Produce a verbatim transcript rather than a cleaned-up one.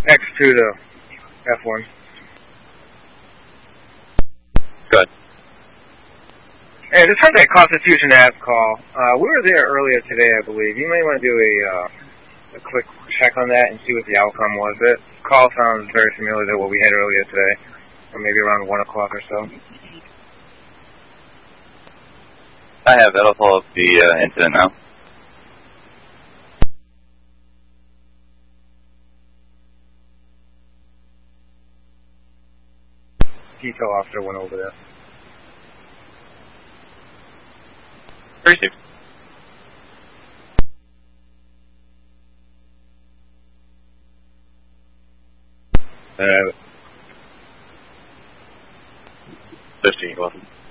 X two to F one. Good. Hey, this is a Constitution Ave call. Uh, we were there earlier today, I believe. You may want to do a, uh, a quick check on that and see what the outcome was. That call sounds very similar to what we had earlier today, or maybe around one o'clock or so. I have that. I'll pull up the uh, incident now. Detail officer went over there. Received. Uh, fifteen, go ahead.